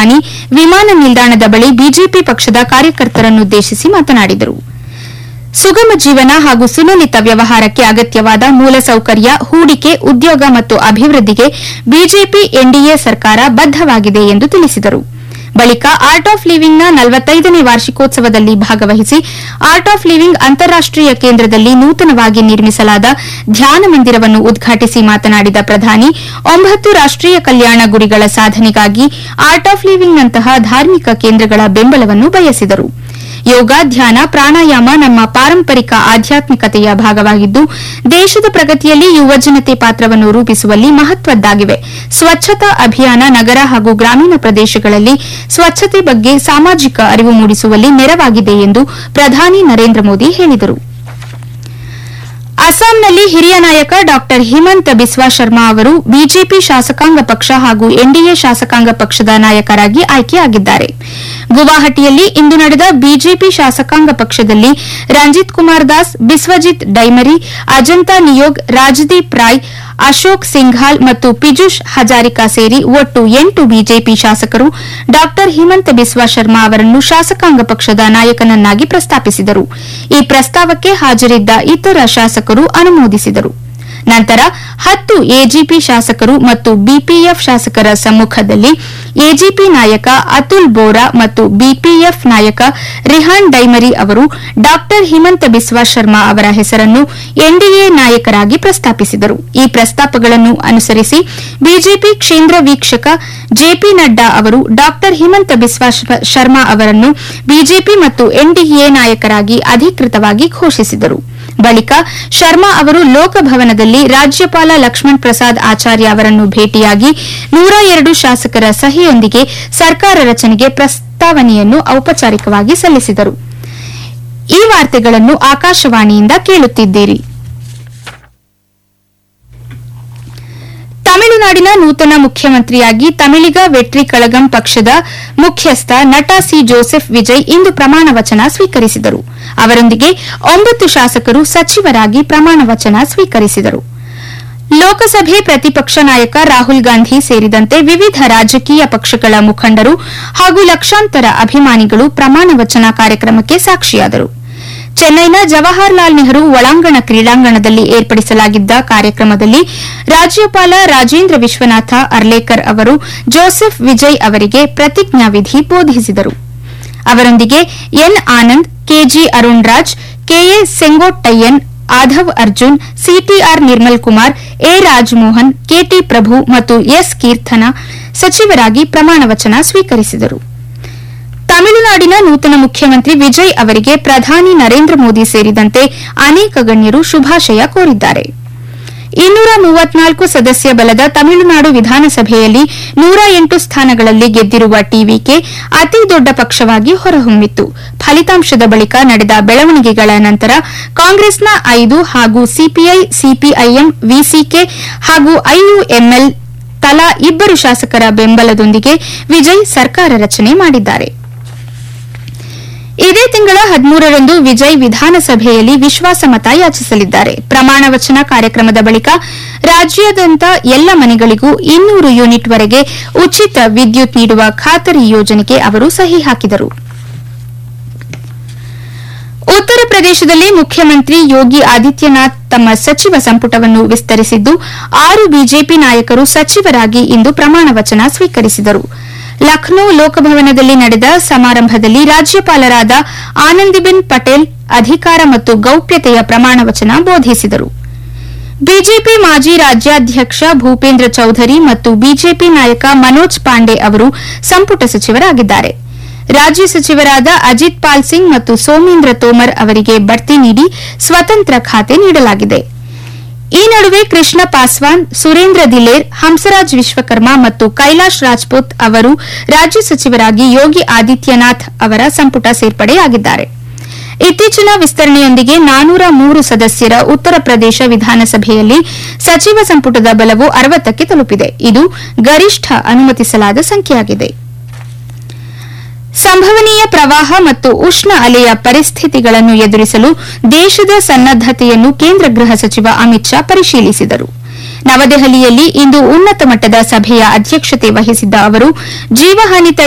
ಪ್ರಧಾನಿ ವಿಮಾನ ನಿಲ್ದಾಣದ ಬಳಿ ಬಿಜೆಪಿ ಪಕ್ಷದ ಕಾರ್ಯಕರ್ತರನ್ನುದ್ದೇಶಿಸಿ ಮಾತನಾಡಿದರು. ಸುಗಮ ಜೀವನ ಹಾಗೂ ಸುಲಲಿತ ವ್ಯವಹಾರಕ್ಕೆ ಅಗತ್ಯವಾದ ಮೂಲಸೌಕರ್ಯ, ಹೂಡಿಕೆ, ಉದ್ಯೋಗ ಮತ್ತು ಅಭಿವೃದ್ಧಿಗೆ ಬಿಜೆಪಿ ಎನ್ಡಿಎ ಸರ್ಕಾರ ಬದ್ದವಾಗಿದೆ ಎಂದು ತಿಳಿಸಿದರು. ಬಳಿಕ ಆರ್ಟ್ ಆಫ್ ಲಿವಿಂಗ್ನ 45ನೇ ವಾರ್ಷಿಕೋತ್ಸವದಲ್ಲಿ ಭಾಗವಹಿಸಿ ಆರ್ಟ್ ಆಫ್ ಲಿವಿಂಗ್ ಅಂತಾರಾಷ್ಟೀಯ ಕೇಂದ್ರದಲ್ಲಿ ನೂತನವಾಗಿ ನಿರ್ಮಿಸಲಾದ ಧ್ಯಾನ ಮಂದಿರವನ್ನು ಉದ್ಘಾಟಿಸಿ ಮಾತನಾಡಿದ ಪ್ರಧಾನಿ 9 ರಾಷ್ಟೀಯ ಕಲ್ಯಾಣ ಗುರಿಗಳ ಸಾಧನೆಗಾಗಿ ಆರ್ಟ್ ಆಫ್ ಲಿವಿಂಗ್ನಂತಹ ಧಾರ್ಮಿಕ ಕೇಂದ್ರಗಳ ಬೆಂಬಲವನ್ನು ಬಯಸಿದರು. ಯೋಗ, ಧ್ಯಾನ, ಪ್ರಾಣಾಯಾಮ ನಮ್ಮ ಪಾರಂಪರಿಕ ಆಧ್ಯಾತ್ಮಿಕತೆಯ ಭಾಗವಾಗಿದ್ದು ದೇಶದ ಪ್ರಗತಿಯಲ್ಲಿ ಯುವಜನತೆ ಪಾತ್ರವನ್ನು ರೂಪಿಸುವಲ್ಲಿ ಮಹತ್ವದ್ದಾಗಿವೆ. ಸ್ವಚ್ಛತಾ ಅಭಿಯಾನ ನಗರ ಹಾಗೂ ಗ್ರಾಮೀಣ ಪ್ರದೇಶಗಳಲ್ಲಿ ಸ್ವಚ್ಛತೆ ಬಗ್ಗೆ ಸಾಮಾಜಿಕ ಅರಿವು ಮೂಡಿಸುವಲ್ಲಿ ನೆರವಾಗಿದೆ ಎಂದು ಪ್ರಧಾನಿ ನರೇಂದ್ರ ಮೋದಿ ಹೇಳಿದರು. ಅಸ್ಸಾಂನಲ್ಲಿ ಹಿರಿಯ ನಾಯಕ ಡಾ ಹಿಮಂತ ಬಿಸ್ವಾ ಶರ್ಮಾ ಅವರು ಬಿಜೆಪಿ ಶಾಸಕಾಂಗ ಪಕ್ಷ ಹಾಗೂ ಎನ್ಡಿಎ ಶಾಸಕಾಂಗ ಪಕ್ಷದ ನಾಯಕರಾಗಿ ಆಯ್ಕೆಯಾಗಿದ್ದಾರೆ. ಗುವಾಹಟಿಯಲ್ಲಿ ಇಂದು ನಡೆದ ಬಿಜೆಪಿ ಶಾಸಕಾಂಗ ಪಕ್ಷದಲ್ಲಿ ರಂಜಿತ್ ಕುಮಾರ್ ದಾಸ್, ಬಿಸ್ವಜಿತ್ ಡೈಮರಿ, ಅಜಂತಾ ನಿಯೋಗ್, ರಾಜದೀಪ್ ರಾಯ್, ಅಶೋಕ್ ಸಿಂಘಾಲ್ ಮತ್ತು ಪಿಜುಷ್ ಹಜಾರಿಕಾ ಸೇರಿ ಒಟ್ಟು 8 ಬಿಜೆಪಿ ಶಾಸಕರು ಡಾ ಹಿಮಂತ ಬಿಸ್ವಾ ಶರ್ಮಾ ಅವರನ್ನು ಶಾಸಕಾಂಗ ಪಕ್ಷದ ನಾಯಕನನ್ನಾಗಿ ಪ್ರಸ್ತಾಪಿಸಿದರು. ಈ ಪ್ರಸ್ತಾವಕ್ಕೆ ಹಾಜರಿದ್ದ ಇತರ ಶಾಸಕರು ಅನುಮೋದಿಸಿದರು. ನಂತರ 10 ಎಜಿಪಿ ಶಾಸಕರು ಮತ್ತು ಬಿಪಿಎಫ್ ಶಾಸಕರ ಸಮ್ಮುಖದಲ್ಲಿ ಎಜಿಪಿ ನಾಯಕ ಅತುಲ್ ಬೋರಾ ಮತ್ತು ಬಿಪಿಎಫ್ ನಾಯಕ ರಿಹಾನ್ ಡೈಮರಿ ಅವರು ಡಾ ಹಿಮಂತ ಬಿಸ್ವಾ ಶರ್ಮಾ ಅವರ ಹೆಸರನ್ನು ಎನ್ಡಿಎ ನಾಯಕರಾಗಿ ಪ್ರಸ್ತಾಪಿಸಿದರು. ಈ ಪ್ರಸ್ತಾಪಗಳನ್ನು ಅನುಸರಿಸಿ ಬಿಜೆಪಿ ಕೇಂದ್ರ ವೀಕ್ಷಕ ಜೆಪಿ ನಡ್ಡಾ ಅವರು ಡಾ ಹಿಮಂತ ಬಿಸ್ವಾ ಶರ್ಮಾ ಅವರನ್ನು ಬಿಜೆಪಿ ಮತ್ತು ಎನ್ಡಿಎ ನಾಯಕರಾಗಿ ಅಧಿಕೃತವಾಗಿ ಘೋಷಿಸಿದರು. ಬಳಿಕ ಶರ್ಮಾ ಅವರು ಲೋಕಭವನದಲ್ಲಿ ರಾಜ್ಯಪಾಲ ಲಕ್ಷ್ಮಣ್ ಪ್ರಸಾದ್ ಆಚಾರ್ಯ ಅವರನ್ನು ಭೇಟಿಯಾಗಿ 102 ಶಾಸಕರ ಸಹಿಯೊಂದಿಗೆ ಸರ್ಕಾರ ರಚನೆಗೆ ಪ್ರಸ್ತಾವನೆಯನ್ನು ಔಪಚಾರಿಕವಾಗಿ ಸಲ್ಲಿಸಿದರು. ಈ ವಾರ್ತೆಗಳನ್ನು ಆಕಾಶವಾಣಿಯಿಂದ ಕೇಳುತ್ತಿದ್ದೀರಿ. ತಮಿಳುನಾಡಿನ ನೂತನ ಮುಖ್ಯಮಂತ್ರಿಯಾಗಿ ತಮಿಳಿಗ ವೆಟ್ರಿ ಕಳಗಂ ಪಕ್ಷದ ಮುಖ್ಯಸ್ಥ ನಟ ಸಿ ಜೋಸೆಫ್ ವಿಜಯ್ ಇಂದು ಪ್ರಮಾಣ ವಚನ ಸ್ವೀಕರಿಸಿದರು. ಅವರೊಂದಿಗೆ 9 ಶಾಸಕರು ಸಚಿವರಾಗಿ ಪ್ರಮಾಣ ವಚನ ಸ್ವೀಕರಿಸಿದರು. ಲೋಕಸಭೆ ಪ್ರತಿಪಕ್ಷ ನಾಯಕ ರಾಹುಲ್ ಗಾಂಧಿ ಸೇರಿದಂತೆ ವಿವಿಧ ರಾಜಕೀಯ ಪಕ್ಷಗಳ ಮುಖಂಡರು ಹಾಗೂ ಲಕ್ಷಾಂತರ ಅಭಿಮಾನಿಗಳು ಪ್ರಮಾಣ ವಚನ ಕಾರ್ಯಕ್ರಮಕ್ಕೆ ಸಾಕ್ಷಿಯಾದರು. ಚೆನ್ನೈನ ಜವಾಹರಲಾಲ್ ನೆಹರು ಒಳಾಂಗಣ ಕ್ರೀಡಾಂಗಣದಲ್ಲಿ ಏರ್ಪಡಿಸಲಾಗಿದ್ದ ಕಾರ್ಯಕ್ರಮದಲ್ಲಿ ರಾಜ್ಯಪಾಲ ರಾಜೇಂದ್ರ ವಿಶ್ವನಾಥ ಅರ್ಲೇಕರ್ ಅವರು ಜೋಸೆಫ್ ವಿಜಯ್ ಅವರಿಗೆ ಪ್ರತಿಜ್ಞಾವಿಧಿ ಬೋಧಿಸಿದರು. ಅವರೊಂದಿಗೆ N Anand, KG Arun Raj, K A ಸೆಂಗೋಟ್ಟಯ್ಯನ್, Aadhav Arjun, CTR Nirmal Kumar, A Rajamohan, KT ಪ್ರಭು ಮತ್ತು ಎಸ್ ಕೀರ್ತನ ಸಚಿವರಾಗಿ ಪ್ರಮಾಣ ವಚನ ಸ್ವೀಕರಿಸಿದರು. ತಮಿಳುನಾಡಿನ ನೂತನ ಮುಖ್ಯಮಂತ್ರಿ ವಿಜಯ್ ಅವರಿಗೆ ಪ್ರಧಾನಿ ನರೇಂದ್ರ ಮೋದಿ ಸೇರಿದಂತೆ ಅನೇಕ ಗಣ್ಯರು ಶುಭಾಶಯ ಕೋರಿದ್ದಾರೆ. 234 ಸದಸ್ಯ ಬಲದ ತಮಿಳುನಾಡು ವಿಧಾನಸಭೆಯಲ್ಲಿ 108 ಸ್ಥಾನಗಳಲ್ಲಿ ಗೆದ್ದಿರುವ ಟಿವಿಕೆ ಅತಿ ದೊಡ್ಡ ಪಕ್ಷವಾಗಿ ಹೊರಹೊಮ್ಮಿತ್ತು. ಫಲಿತಾಂಶದ ಬಳಿಕ ನಡೆದ ಬೆಳವಣಿಗೆಗಳ ನಂತರ ಕಾಂಗ್ರೆಸ್ನ 5 ಹಾಗೂ ಸಿಪಿಐ, ಸಿಪಿಐಎಂ, ವಿಸಿಕೆ ಹಾಗೂ ಐಯುಎಂಎಲ್ ತಲಾ 2 ಶಾಸಕರ ಬೆಂಬಲದೊಂದಿಗೆ ವಿಜಯ್ ಸರ್ಕಾರ ರಚನೆ ಮಾಡಿದ್ದಾರೆ. ಇದೇ ತಿಂಗಳ 13ರಂದು ವಿಜಯ್ ವಿಧಾನಸಭೆಯಲ್ಲಿ ವಿಶ್ವಾಸಮತ ಯಾಚಿಸಲಿದ್ದಾರೆ. ಪ್ರಮಾಣ ವಚನ ಕಾರ್ಯಕ್ರಮದ ಬಳಿಕ ರಾಜ್ಯಾದ್ಯಂತ ಎಲ್ಲ ಮನೆಗಳಿಗೂ 200 ಯೂನಿಟ್ವರೆಗೆ ಉಚಿತ ವಿದ್ಯುತ್ ನೀಡುವ ಖಾತರಿ ಯೋಜನೆಗೆ ಅವರು ಸಹಿ ಹಾಕಿದರು. ಉತ್ತರ ಪ್ರದೇಶದಲ್ಲಿ ಮುಖ್ಯಮಂತ್ರಿ ಯೋಗಿ ಆದಿತ್ಯನಾಥ್ ತಮ್ಮ ಸಚಿವ ಸಂಪುಟವನ್ನು ವಿಸ್ತರಿಸಿದ್ದು 6 ಬಿಜೆಪಿ ನಾಯಕರು ಸಚಿವರಾಗಿ ಇಂದು ಪ್ರಮಾಣ ವಚನ ಸ್ವೀಕರಿಸಿದರು. ಲಖನೌ ಲೋಕಭವನದಲ್ಲಿ ನಡೆದ ಸಮಾರಂಭದಲ್ಲಿ ರಾಜ್ಯಪಾಲರಾದ ಆನಂದಿಬೆನ್ ಪಟೇಲ್ ಅಧಿಕಾರ ಮತ್ತು ಗೌಪ್ಯತೆಯ ಪ್ರಮಾಣ ವಚನ ಬೋಧಿಸಿದರು. ಬಿಜೆಪಿ ಮಾಜಿ ರಾಜ್ಯಾಧ್ಯಕ್ಷ ಭೂಪೇಂದ್ರ ಚೌಧರಿ ಮತ್ತು ಬಿಜೆಪಿ ನಾಯಕ ಮನೋಜ್ ಪಾಂಡೆ ಅವರು ಸಂಪುಟ ಸಚಿವರಾಗಿದ್ದಾರೆ. ರಾಜ್ಯ ಸಚಿವರಾದ ಅಜಿತ್ ಪಾಲ್ ಸಿಂಗ್ ಮತ್ತು ಸೋಮೇಂದ್ರ ತೋಮರ್ ಅವರಿಗೆ ಬಡ್ತಿ ನೀಡಿ ಸ್ವತಂತ್ರ ಖಾತೆ ನೀಡಲಾಗಿದೆ. ಈ ನಡುವೆ ಕೃಷ್ಣ ಪಾಸ್ವಾನ್, ಸುರೇಂದ್ರ ದಿಲೇರ್, ಹಂಸರಾಜ್ ವಿಶ್ವಕರ್ಮ ಮತ್ತು ಕೈಲಾಶ್ ರಾಜ್ಪೂತ್ ಅವರು ರಾಜ್ಯ ಸಚಿವರಾಗಿ ಯೋಗಿ ಆದಿತ್ಯನಾಥ್ ಅವರ ಸಂಪುಟ ಸೇರ್ಪಡೆಯಾಗಿದ್ದಾರೆ. ಇತ್ತೀಚಿನ ವಿಸ್ತರಣೆಯೊಂದಿಗೆ 403 ಸದಸ್ಯರ ಉತ್ತರ ಪ್ರದೇಶ ವಿಧಾನಸಭೆಯಲ್ಲಿ ಸಚಿವ ಸಂಪುಟದ ಬಲವು 60ಕ್ಕೆ ತಲುಪಿದೆ. ಇದು ಗರಿಷ್ಠ ಅನುಮತಿಸಲಾದ ಸಂಖ್ಯೆಯಾಗಿದೆ. ಸಂಭವನೀಯ ಪ್ರವಾಹ ಮತ್ತು ಉಷ್ಣ ಅಲೆಯ ಪರಿಸ್ಥಿತಿಗಳನ್ನು ಎದುರಿಸಲು ದೇಶದ ಸನ್ನದ್ದತೆಯನ್ನು ಕೇಂದ್ರ ಗೃಹ ಸಚಿವ ಅಮಿತ್ ಶಾ ಪರಿಶೀಲಿಸಿದರು. ನವದೆಹಲಿಯಲ್ಲಿ ಇಂದು ಉನ್ನತ ಮಟ್ಟದ ಸಭೆಯ ಅಧ್ಯಕ್ಷತೆ ವಹಿಸಿದ್ದ ಅವರು ಜೀವಹಾನಿ